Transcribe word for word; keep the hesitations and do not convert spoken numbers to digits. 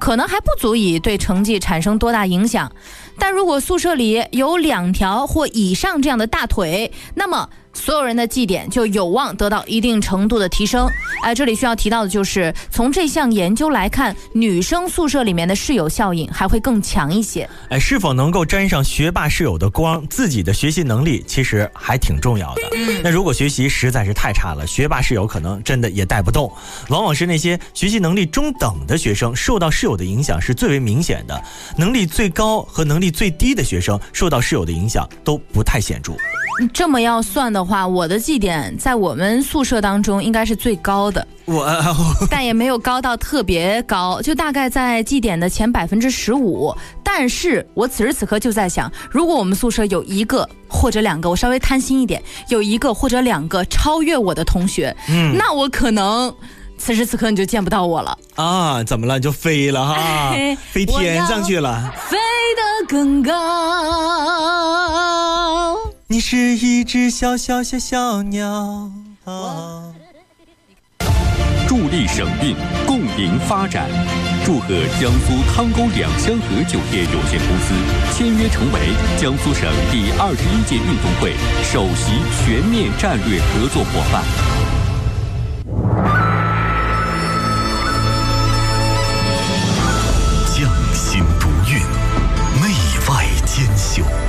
可能还不足以对成绩产生多大影响。但如果宿舍里有两条或以上这样的大腿，那么所有人的绩点就有望得到一定程度的提升。哎，这里需要提到的就是，从这项研究来看，女生宿舍里面的室友效应还会更强一些。 哎，是否能够沾上学霸室友的光，自己的学习能力其实还挺重要的。嗯、那如果学习实在是太差了，学霸室友可能真的也带不动。往往是那些学习能力中等的学生受到室友的影响是最为明显的，能力最高和能力最低的学生受到室友的影响都不太显著。 这么要算的话，我的绩点在我们宿舍当中应该是最高的， 我但也没有高到特别高，就大概在绩点的前百分之十五。但是我此时此刻就在想，如果我们宿舍有一个或者两个，我稍微贪心一点，有一个或者两个超越我的同学，嗯，那我可能此时此刻你就见不到我了啊！怎么了？就飞了哈，飞天上去了， 飞得更高。 你是一只小小小小鸟啊！ 助力省运，共赢发展。祝贺江苏汤沟两香河酒店有限公司签约成为江苏省第二十一届运动会首席全面战略合作伙伴。